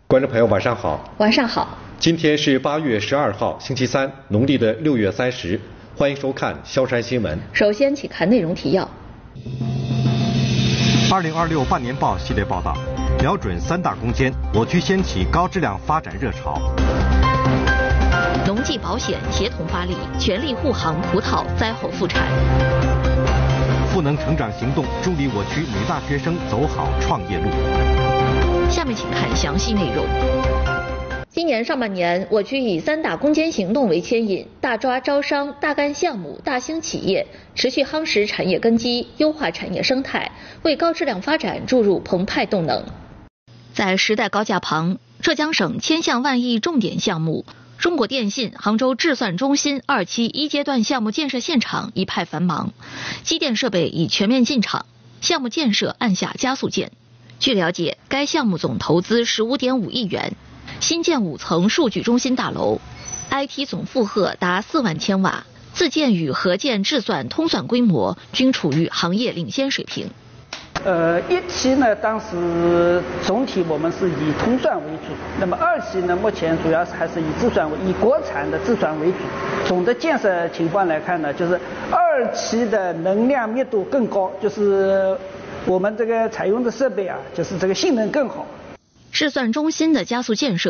观众朋友，晚上好。 晚上好。 今天是8月12号，星期三，农历的6月30。欢迎收看萧山新闻。 首先，请看内容提要。 2026半年报系列报道，瞄准3大攻坚，我区掀起高质量发展热潮。 农技保险协同发力，全力护航葡萄灾后复产。 赋能成长行动，助力我区女大学生走好创业路。 下面请看详细内容。今年上半年，我区以3大攻坚行动为牵引，大抓招商、大干项目、大兴企业，持续夯实产业根基，优化产业生态，为高质量发展注入澎湃动能。在时代高架旁，浙江省千项万亿重点项目中国电信杭州智算中心2期1阶段项目建设现场一派繁忙，机电设备已全面进场，项目建设按下加速键。据了解，该项目总投资15.5亿元，新建5层数据中心大楼 ，IT 总负荷达4万千瓦，自建与合建智算通算规模均处于行业领先水平。 1期呢，当时总体我们是以通算为主，那么2期呢，目前主要还是以国产的智算为主。总的建设情况来看呢，就是2期的能量密度更高，就是我们这个采用的设备啊，就是这个性能更好。 智算中心的加速建设